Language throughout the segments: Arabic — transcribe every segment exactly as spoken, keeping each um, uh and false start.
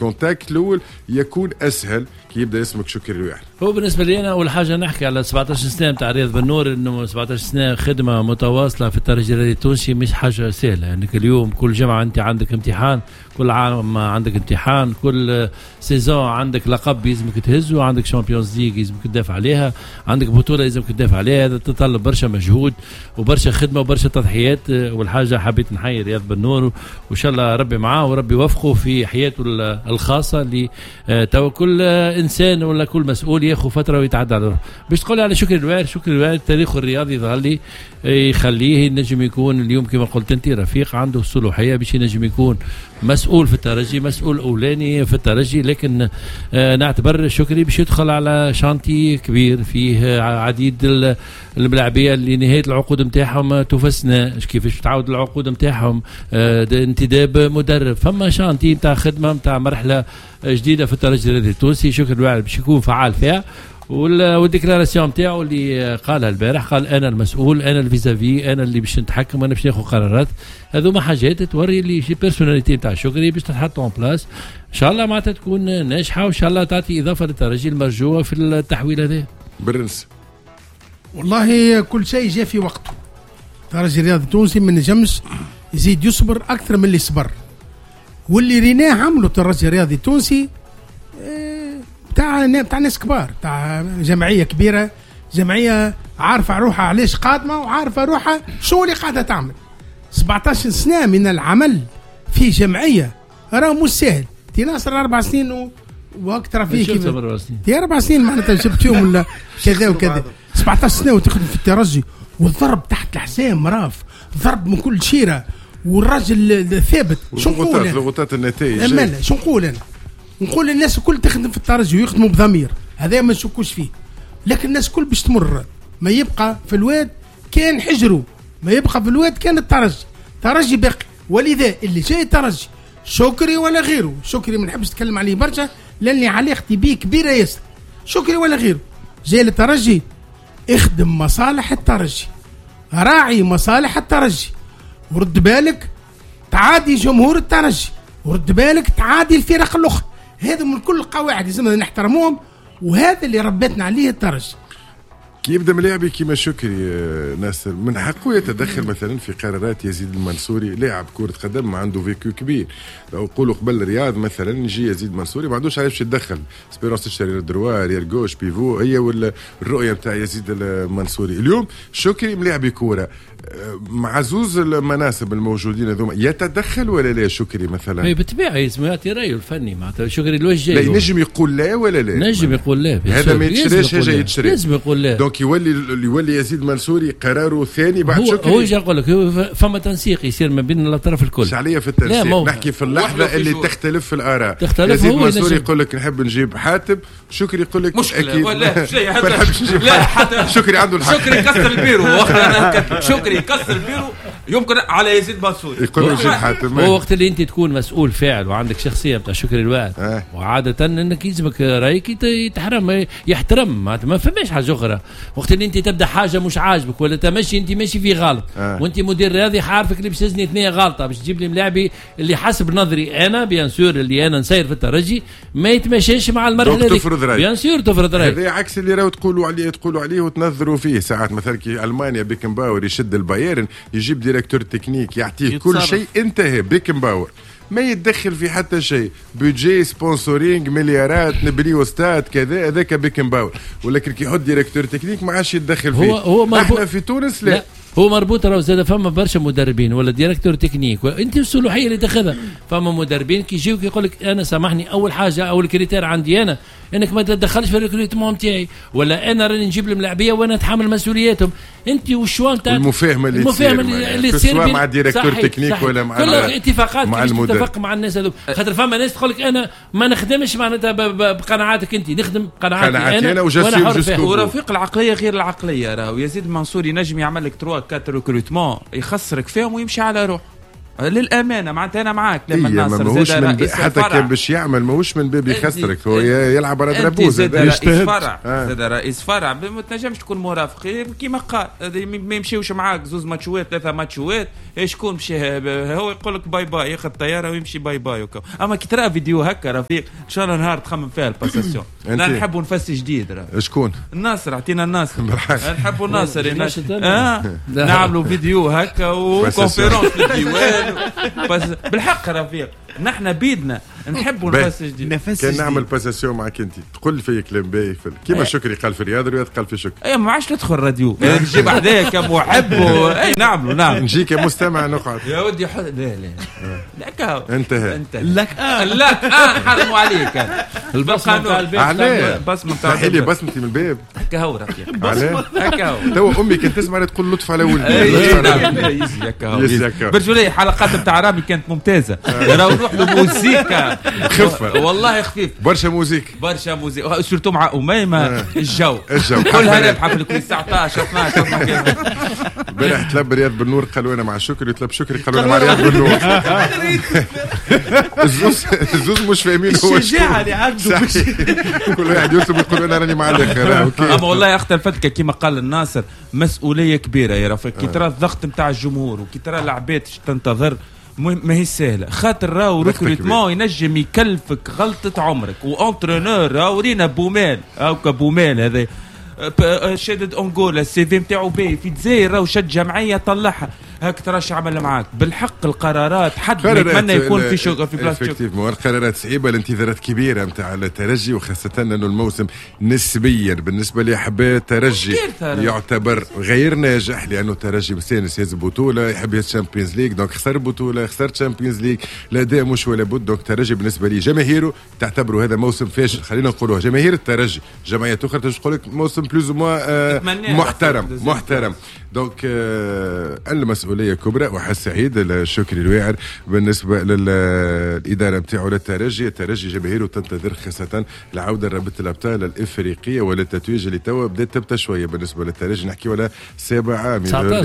الكونتاكت الاول يكون اسهل كي يبدا اسمك شكري الواحد. هو بالنسبه لي انا اول حاجه نحكي على سبعطاش سنه نتاع رياض بن نور، انه سبعطاش سنه خدمه متواصله في الترجي الرياضي التونسي مش حاجه سهله. يعني اليوم كل جمعه انت عندك امتحان، كل عام عندك امتحان، كل سيزون عندك لقب يلزمك تهزه، عندك شامبيونز ليج يلزمك تدافع عليها، عندك بطوله يلزمك تدافع عليها. هذا تتطلب برشا مجهود وبرشا خدمه وبرشا تضحيات. والحاجه حبيت نحيي رياض بن نور وان شاء الله ربي معاه وربي يوفقه في حياته الخاصه اللي تو كل انسان ولا كل مسؤول ياخذ فتره ويتعدى على روحه. باش تقول على شكري الوارد، شكري الوارد تاريخه الرياضي ظهر لي يخليه نجم يكون اليوم كما قلت انت رفيق عنده الصلوحيه باش ينجم يكون مسؤول في الترجي، مسؤول اولاني في الترجي. لكن آه نعتبر شكري باش يدخل على شانتي كبير فيه عديد الملاعبيه اللي نهايه العقود نتاعهم تفسنا كيفاش تعاود العقود نتاعهم، آه انتداب مدرب، فما شانتي نتاع خدمه نتاع مرحله جديده في الترجي الرياضي التونسي. شكري الواعد باش يكون فعال فيها. والديكلاراسيون نتاعو اللي قالها البارح، قال انا المسؤول، انا الفيزافي، انا اللي باش نتحكم، انا باش ناخذ قرارات. هذوما حاجات توري اللي شي بيرسوناليتي نتاع شكري باش تتحط اون بلاس ان شاء الله معناتها تكون ناجحه، وان شاء الله تعطي اضافه للترجي المرجوه في التحويل هذا. برنس والله كل شيء جاء في وقته. الترجي الرياضي التونسي ما نجمش يزيد يصبر اكثر من اللي صبر، واللي ريناه عملوا الترجي الرياضي التونسي بتاع بتاع ناس كبار، بتاع جمعيه كبيره، جمعيه عارفه روحها علاش قادمه وعارفه روحها شو اللي قاعده تعمل. سبعطاش سنه من العمل في جمعيه راه مش سهل. تي ناصر اربع سنين واكثر فيه كيف تي اربع سنين معناتها جبتيهم ولا كذا وكذا. سبعطاش سنه وتخدم في الترجي والضرب تحت الحسام مراف، ضرب من كل شيره والراجل ثابت. شو نقول ضغوطات النتائج امانه شو نقول انا؟ نقول الناس الكل تخدم في الترجي ويخدموا بضمير، هذا ما نشكوش فيه. لكن الناس الكل باش تمر، ما يبقى في الواد كان حجروا، ما يبقى في الواد كان الترجي. ترجي باقي، ولذا اللي جاي الترجي شكري ولا غيره، شكري ما نحبش نتكلم عليه برشا لاني علاقتي بيه كبيره ياسر، شكري ولا غيره جاي للترجي اخدم مصالح الترجي، راعي مصالح الترجي، ورد بالك تعادي جمهور الترجي، ورد بالك تعادي الفرق الاخرى. هذا من كل القواعد لازمنا نحترموهم، وهذا اللي ربتنا عليه الترجي. كي يبدا ملاعبي كيما شكري ناصر من حقه يتدخل مثلا في قرارات يزيد المنصوري، لاعب كرة قدم ما عنده فيكو كبير. لو نقولوا قبل الرياض مثلا يجي يزيد المنصوري ما عندوش عارف يتدخل، سبيرونس تشتري الدروا ريال جوش بيفو هي ولا الرؤيه نتاع يزيد المنصوري. اليوم شكري ملاعبي كوره مع زوز المناسب الموجودين هذوما يتدخل ولا لا شكري مثلا؟ اي بالطبيعه يسمى يعطي رايه الفني معناتها شكري الوجه لا ينجم يقول لا ولا لا؟ نجم يقول لا، هذا ما يتشريش حاجه يتشري، لازم يقول لا. دونك يولي يولي يزيد منصوري قراره ثاني بعد هو شكري. هو يجي يقول لك فما تنسيق يصير ما بين الاطراف الكل. مش عليا في التنسيق، نحكي في اللحظه اللي تختلف في الاراء. يزيد منصوري يقول لك نحب نجيب حاتم، شكري يقول لك اكيد لا شيء ما نحبش نجيب لا حتى شكري عنده الحق. شكري يكسر البيرو شكري يكسر البيرو يمكن على يزيد منصوري يقول له جيب حاتم. هو وقت اللي انت تكون مسؤول فاعل وعندك شخصيه بتاع شكري الواعد آه. وعاده انك يلزمك رايك يتحرم يحترم، ما فماش حاجه اخرى. وقت اللي انت تبدا حاجه مش عاجبك ولا تمشي انت ماشي في غلط آه. وانت مدير رياضي عارفك اللي باش تزني اثنين غلطه باش تجيب لي ملاعبي اللي حسب نظري انا بيان سور اللي انا نسير في الترجي ما يتمشيش مع المرحله هذيك بيان سور تفرض رايك. هذا عكس اللي راهو تقولوا عليه تقولوا عليه وتنظروا فيه ساعات. مثلا كي المانيا بيكن باور يشد البايرن يجيب ديريكتور تكنيك يعطيه كل شيء انتهى. بيكن باور ما يتدخل في حتى شيء، بيجي سبونسورينج مليارات نبنيو استاد كذا، هذاك بيكن باور. ولكن كي يحط ديريكتور تكنيك ما عادش يتدخل فيه. هو هو احنا في تونس لا, لا. هو مربوط راهو زاد فما برشا مدربين ولا ديريكتور تكنيك انت الصلاحيه اللي تاخذها. فما مدربين كي يجيوك يقول لك انا سامحني اول حاجه اول كريتير عندي انا انك ما تتدخلش في الريكروتمون نتاعي، ولا انا راني نجيب الملاعبيه وانا اتحمل مسؤولياتهم. انت والشوان تاع المفاهمه اللي المفاهمه اللي تصير مع ديريكتور تكنيك ولا مع كل اتفاقات مع المدرب تتفق مع الناس هذوك. خاطر فما ناس تقول لك انا ما نخدمش معناتها بقناعاتك انت، نخدم قناعاتي انا, أنا وانا حر فيها. ورفيق العقليه غير العقليه راهو يزيد منصور ينجم يعمل لك ثلاثة أربعة ريكروتمون يخسرك فيهم ويمشي على روح. للامانه معناتها انا معاك لما إيه الناصر زاد رئيس حتى كان باش يعمل ماهوش من باب يخسرك هو يلعب على دربوزه زاد رئيس فرع آه. زاد رئيس فرع ما تنجمش تكون مرافق كيما قال ما يمشيوش معاك زوز ماتشوات ثلاثه ماتشوات شكون مشي هو يقول لك باي باي ياخذ طياره ويمشي باي باي وكا. اما كي ترى فيديو هكا رفيق ان شاء الله نهار تخمم فيها الباساسيون نحبوا نفس جديد شكون الناصر اعطينا الناصر نحبوا الناصر اه نعملوا فيديو هكا وكونفيرونس في الديوان بس بالحق رفيق نحن بيدنا نحبوا نفس جديد كان نعمل باساسيون معك انت تقول في كلام باهي كيما شكري قال في الرياض الرياض قال في شكري اي ما عادش ندخل راديو نجي بعدها كمحب اي نعملوا نعم نجي كمستمع نقعد يا ودي حد لا لا لك انتهى لك اه لك اه حرموا عليك البصمه نتاع الباب علاه بصمه نتاع الباب لي بصمتي من الباب هكا هو رفيق علاه هكا هو تو امي كانت تسمع تقول لطف على ولدي يزي هكا هو برجولي حلقات نتاع رامي كانت ممتازه راهو نروح لموسيقى خفه والله خفيف برشا موزيك برشا موزيك سورتو مع اميمه الجو الجو كلها رابحه في الكويس تسعطاش اثناش امبارح طلب رياض بن قالوا انا مع شكري طلب شكري قالوا انا مع رياض بن نور الزوز الزوز مش فاهمين هو الشجاعه اللي عنده كل واحد يطلب يقول انا راني مع الاخر اوكي. اما والله اختي الفتكه كما قال الناصر مسؤوليه كبيره يا رفيق كي ترى الضغط نتاع الجمهور وكي ترى العباد تنتظر ما هي سهله خاطر راهو ريكروتمون ينجم يكلفك غلطه عمرك وانترينور راهو رينا بومال او كبومال هذا شدد انغولا السي في نتاعو باهي في الجزائر راهو شد جمعيه طلعها هاك تراش عمل معاك بالحق القرارات حد يتمنى يكون في شغل في بلاصه شغل القرارات صعيبه الانتظارات كبيره نتاع الترجي وخاصه انه الموسم نسبيا بالنسبه لي حبايه الترجي يعتبر غير ناجح لانه الترجي مستانس يهز بطوله يحب يهز تشامبيونز ليج دونك خسر بطوله خسر تشامبيونز ليج الاداء مش ولا بد دونك الترجي بالنسبه لي جماهيره تعتبره هذا موسم فاشل خلينا نقولوها جماهير الترجي جمعيات اخرى تقول لك موسم بلوز موا محترم محترم دونك آه المسؤوليه كبرى وحس سعيد الشكري الواعر بالنسبه للاداره نتاعو للترجي الترجي جماهيره تنتظر خاصه العوده لرابطه الابطال الافريقيه ولا التتويج اللي توا بدات تبدا شويه بالنسبه للترجي نحكي ولا سابع عام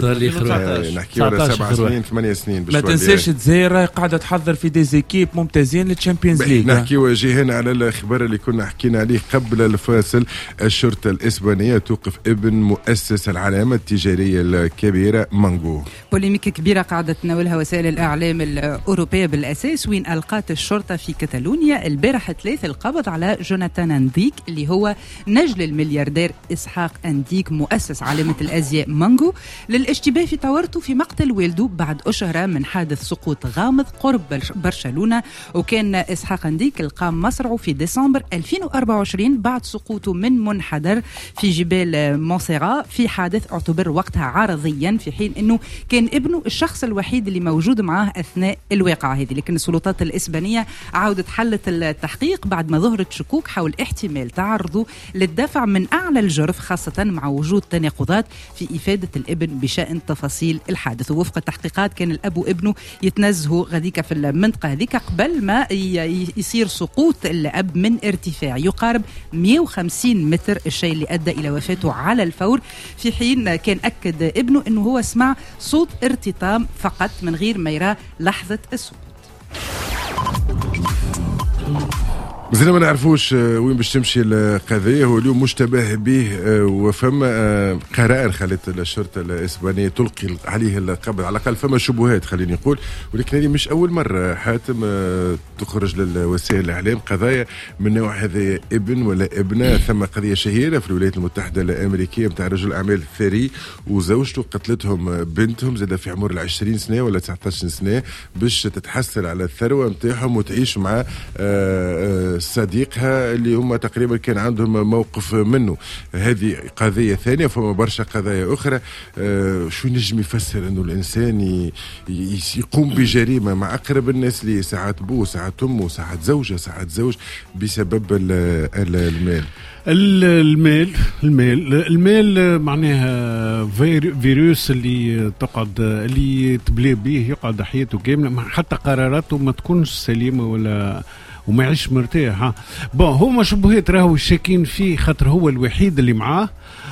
نحكي ولا سبع سنين ثمانية سنين ما تنساش الجزائر قاعده تحضر في دي زيكيب ممتازين للتشامبيونز ليج نحكي وجهنا على الاخبار اللي كنا حكينا عليه قبل الفاصل الشرطه الاسبانيه توقف ابن مؤسس العلامه التجاريه الكبيره مانجو بوليميك كبيرة قاعدة تناولها وسائل الإعلام الأوروبية بالأساس وين ألقت الشرطة في كتالونيا البارح ثلاث القبض على جوناثان أنديك اللي هو نجل الملياردير إسحاق أنديك مؤسس علامة الأزياء مانجو للاشتباه في تورطه في مقتل والده بعد أشهر من حادث سقوط غامض قرب برشلونة وكان إسحاق أنديك القام مصرعه في ديسمبر ألفين وأربعة وعشرين بعد سقوطه من منحدر في جبال مونسيرا في حادث اعتبر وقتها عارضيا في حين أنه كان ابنه الشخص الوحيد اللي موجود معاه أثناء الواقعة هذه لكن السلطات الإسبانية عودت حلت التحقيق بعد ما ظهرت شكوك حول احتمال تعرضه للدفع من أعلى الجرف خاصة مع وجود تناقضات في إفادة الابن بشأن تفاصيل الحادث ووفق التحقيقات كان الأب وابنه يتنزهوا غاديك في المنطقة هذيك قبل ما يصير سقوط الأب من ارتفاع يقارب مئة وخمسين متر الشيء اللي أدى إلى وفاته على الفور في حين كان أكد ابنه أنه هو سمع صوت ارتطام فقط من غير ما يرى لحظة السقوط. مازلنا ما نعرفوش وين باش تمشي القضيه هو اليوم مشتبه به وفما قرائر خلت الشرطه الاسبانيه تلقي عليه القبض على الاقل فما شبهات خليني نقول ولكن هذه مش اول مره حاتم تخرج للوسائل الاعلام قضايا من نوع هذا ابن ولا ابنه ثم قضيه شهيره في الولايات المتحده الامريكيه نتاع رجل اعمال ثري وزوجته قتلتهم بنتهم زاد في عمر العشرين سنه ولا تسعة عشر سنه باش تتحصل على الثروه نتاعهم وتعيش مع صديقها اللي هم تقريبا كان عندهم موقف منه. هذه قضية ثانية فما برشا قضايا أخرى. أه شو نجم يفسر أنه الإنسان يقوم بجريمة مع أقرب الناس ليه ساعات بو ساعات أمه ساعات زوجة ساعات زوج بسبب المال المال المال المال معناها فيروس اللي تقعد اللي تبلي به يقعد حياته كاملة حتى قراراته ما تكونش سليمة ولا وما يعيش مرتاح. بون هما شبهات راهو شاكين فيه خاطر هو الوحيد اللي معاه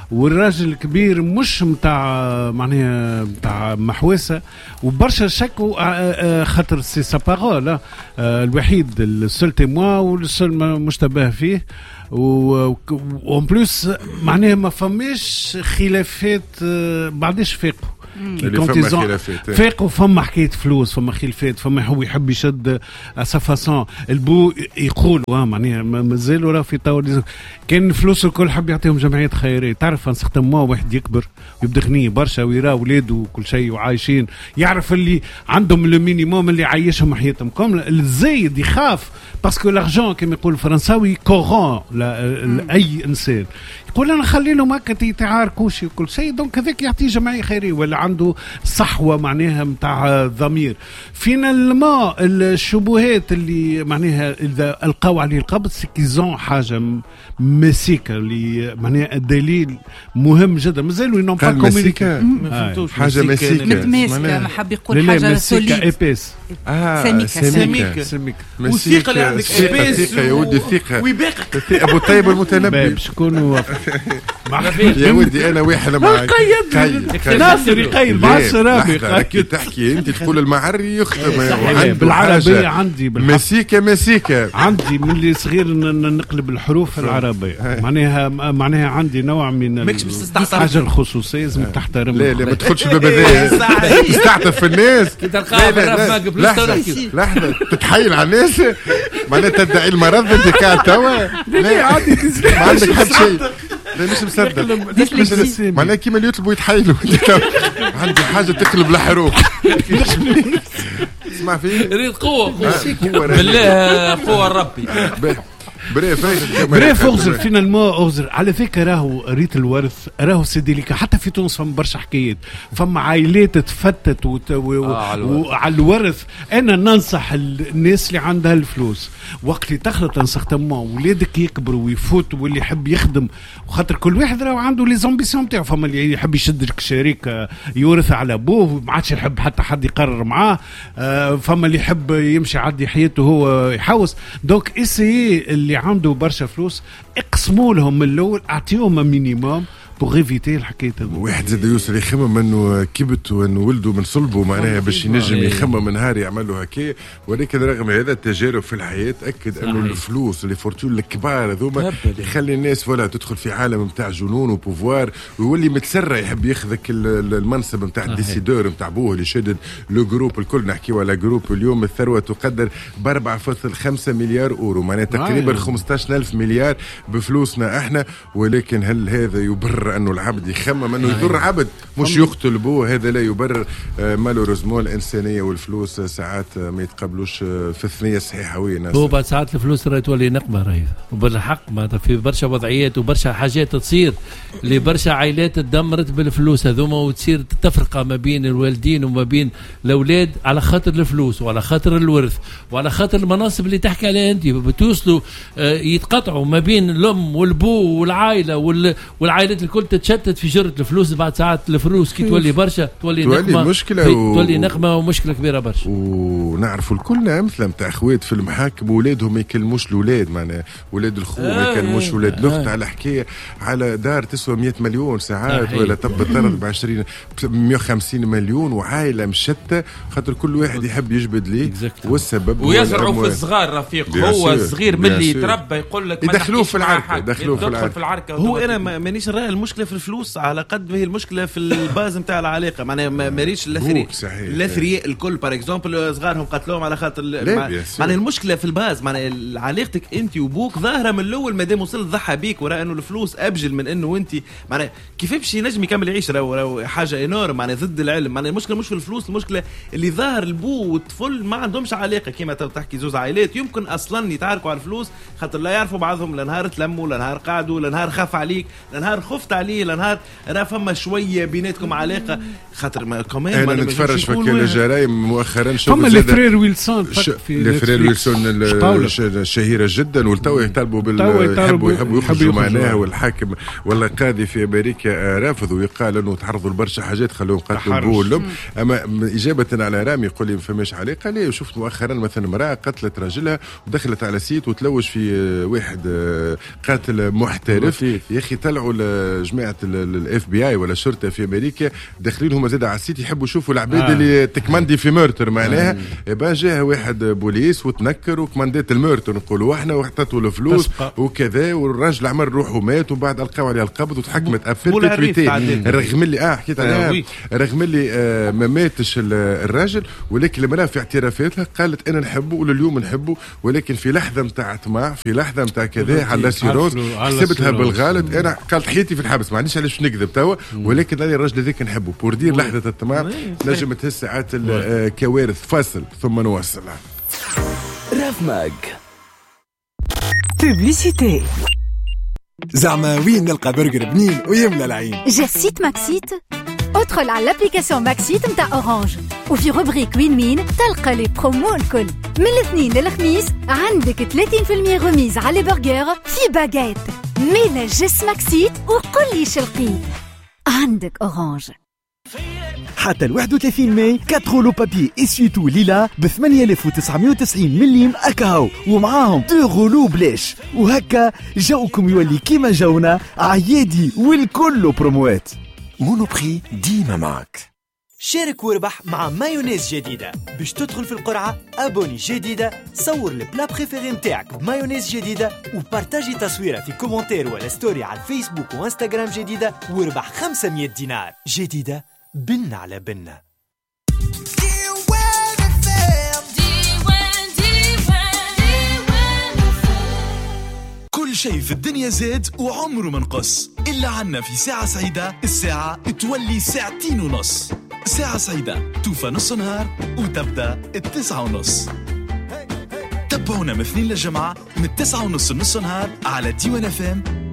والراجل كبير مش متاع معناها متاع محوسه وبرشا شكوا خاطر سي سابارول الوحيد السول تيموا والسول مشتبه فيه وان بلوس معناها ما فماش خلافات بعدش فاقوا فاقوا فما حكايه فلوس فما خلافات فما هو يحب يشد اسفاسون البو يقول معناها مازالوا راه في طور كان فلوس الكل حب يعطيهم جمعيات خيريه تعرف نسختم واحد يكبر ويبدا غني برشا ويرى اولاده وكل شيء وعايشين يعرف اللي عندهم المينيموم اللي يعيشهم حياتهم كم الزايد يخاف باسكو لارجون كما يقول الفرنساوي كورون لاي انسان يقول انا خلي لهم هكا يتعاركوش وكل شيء دونك هذاك يعطيه جمعيه خيريه ولا عنده صحوه معناها نتاع ضمير فينالمون الشبهات اللي معناها اذا القاو عليه القبض سكيزون حاجه مسيكه اللي معناها الدليل مهم جدا مازالوا ينوم با كومونيكي حاجه مسيكه متماسكه ما حب يقول حاجه سوليد ايبيس اه سميكه سميكه والثقه اللي عندك ايبيس يا ودي الثقه ويباقك ابو طيب المتنبي شكون يا ودي انا واحد معك قيد ناصر يقيد مع الشرابي تحكي انت تقول المعري يخدم بالعربيه عندي مسيكه مسيكه عندي من اللي صغير نقلب الحروف العربيه معناها معناها عندي نوع من الحاجه الخصوصيه لازم تحترم لا لا ما تدخلش الباب هذا تستعطف في الناس لحظه تتحايل على الناس معناها تدعي المرض انت قاعد توا لا عادي ما عندك حد شيء لا مش مصدق معناها كيما اللي يطلبوا يتحايلوا عندي حاجه تقلب الحروف اسمع فيه يريد قوه بالله قوه ربي بريف بريف اغزر فينالمون اغزر على فكره راهو ريت الورث راهو سيديليكا حتى في تونس فما برشا حكايات فما عائلات تفتت وت... و... آه وعلى الورث انا ننصح الناس اللي عندها الفلوس وقت اللي تخلط انسختمون ولادك يكبروا ويفوتوا واللي يحب يخدم وخاطر كل واحد راهو عنده لي زامبيسيون نتاعو فما اللي يحب يشد لك شريك يورث على ابوه ما عادش يحب حتى حد يقرر معاه فما اللي يحب يمشي يعدي حياته هو يحوس دونك اسي اللي عنده برشا فلوس اقسموا لهم من الاول اعطيهم مينيموم بوغ ايفيتي الحكايه هذه واحد زاد يوصل يخمم انه كبت وانه ولده من صلبه معناها باش ينجم يخمم نهار يعمل له هكا ولكن رغم هذا التجارب في الحياه اكد انه الفلوس اللي فورتون الكبار هذوما يخلي الناس ولا تدخل في عالم نتاع جنون وبوفوار ويولي متسرع يحب ياخذك المنصب نتاع الديسيدور نتاع بوه اللي شدد لو جروب الكل نحكيو على جروب اليوم الثروه تقدر ب أربعة فاصلة خمسة مليار اورو معناها تقريبا خمسطاش ألف مليار بفلوسنا احنا ولكن هل هذا يبرر انه العبد يخمم انه يضر عبد مش يقتل بوه هذا لا يبرر مالوريزمون الانسانيه والفلوس ساعات ما يتقبلوش في الثنيه الصحيحه وين هو بعد ساعات الفلوس راهي تولي نقمه راهي وبالحق ما في برشا وضعيات وبرشا حاجات تصير اللي برشا عائلات تدمرت بالفلوس هذوما وتصير تفرقه ما بين الوالدين وما بين الاولاد على خاطر الفلوس وعلى خاطر الورث وعلى خاطر المناصب اللي تحكي عليها انت بتوصلوا يتقطعوا ما بين الام والبو والعائله والعائلات الكل تتشتت في جرة الفلوس بعد ساعات الفلوس كي تولي برشا تولي, تولي نقمة مشكلة و... تولي نقمة ومشكلة كبيرة برشا ونعرفوا الكلنا أمثلة متاع أخوات في المحاكم ولادهم ما يكلموش الأولاد معناها ولاد الخو ما آه يكلموش ولاد الأخت آه على حكاية على دار تسوى مئة مليون ساعات آه ولا تبت طرد بعشرين مئة وخمسين مليون وعائلة مشتة خاطر كل واحد يحب يجبد ليه والسبب ويزرعوا في الصغار رفيق هو الصغير ملي يتربى يقول لك يدخلوه في العركة يدخلوه في العركة هو أنا مانيش رأي المشكلة في الفلوس على قد ما هي المشكله في الباز نتاع العلاقه معناها ما ريتش الاثرياء الاثرياء الكل باغ اكزومبل صغارهم قتلوهم على خاطر معناها المشكله في الباز معناها علاقتك انت وبوك ظاهره من الاول مادام وصل ضحى بيك ورا انه الفلوس ابجل من انه انت معناها كيف باش ينجم يكمل يعيش راهو حاجه انورم معناها ضد العلم معناها المشكله مش في الفلوس المشكله اللي ظاهر البو والطفل ما عندهمش علاقه كما تحكي زوز عائلات يمكن اصلا يتعاركوا على الفلوس خاطر لا يعرفوا بعضهم لا نهار تلموا لا نهار قعدوا لا نهار خاف عليك لا نهار خفت عليه لا نهار راه فما شويه بيناتكم علاقه خاطر ما كمان ما نتفرج في الجرايم مؤخرا شوف فما الفرير ويلسون الفرير ويلسون الشهيره جدا والتو يطالبوا بال يحبوا يحبوا يخرجوا معناها والحاكم ولا القاضي في امريكا رافض ويقال انه تعرضوا لبرشا حاجات خلوهم قتلوا ابوه والام اما اجابه على رامي يقول لي ما فماش علاقه ليه شفت مؤخرا مثلا امراه قتلت راجلها ودخلت على سيت وتلوج في واحد قاتل محترف يا اخي طلعوا جماعه الاف بي اي ولا الشرطه في امريكا داخلين هما زاد على السيت يحبوا يشوفوا العباد آه. اللي تكمندي في ميرتر معناها آه. يبقى جاه واحد بوليس وتنكر وكمندات الميرتر نقولوا احنا وحطته الفلوس وكذا والراجل عمل روحه مات وبعد القاو عليه القبض وتحكمت افل تويتين رغم اللي اه حكيت عليها رغم اللي آه ما ماتش الراجل ولكن المراه في اعترافاتها قالت انا نحبه ولليوم نحبه ولكن في لحظه نتاع طمع في لحظه نتاع كذا على الاسيرونس حسبتها بالغلط انا قالت حياتي في الحبس ما عنديش علاش نكذب توا ولكن انا الراجل هذاك نحبه بور دير لحظه الطمع نجم تهز ساعات الكوارث فاصل ثم نواصل. راف ماج بوبليسيتي. زعما وين نلقى برجر بنين ويملى العين؟ جسيت ماكسيت. ادخل على الابليكاسيون ماكسيت نتاع اورانج وفي روبريك وين مين تلقى لي برومو الكل من الاثنين للخميس عندك ثلاثين بالمية غميز على برجر في باجيت. ميلا جس ماكسيت وقل لي شلقيت عندك اورانج. حتى ال واحد وثلاثين ماي أربعة رولو بابي اسيتو ليلا ب ثمانية آلاف وتسعمية وتسعين مليم أكاو ومعاهم دو رولو بلاش وهكا جوكم يولي كيما جونا عيادي والكل بروموات. مونوبري ديما معك. شارك وربح مع مايونيز جديدة. باش تدخل في القرعة أبوني جديدة صور البلا بريفيري نتاعك بمايونيز جديدة وبارتاجي تصويرة في كومنتير ولا ستوري على الفيسبوك وانستغرام جديدة وربح خمسمية دينار جديدة بن على بنة. كل شيء في الدنيا زاد وعمره ما نقص إلا عنا في ساعة سعيدة. الساعة تولي ساعتين ونص. ساعة سعيدة توفى نص نهار وتبدأ التسعة ونص. تابعونا مثنين للجمعة من التسعة ونص نص نهار على ديوان اف ام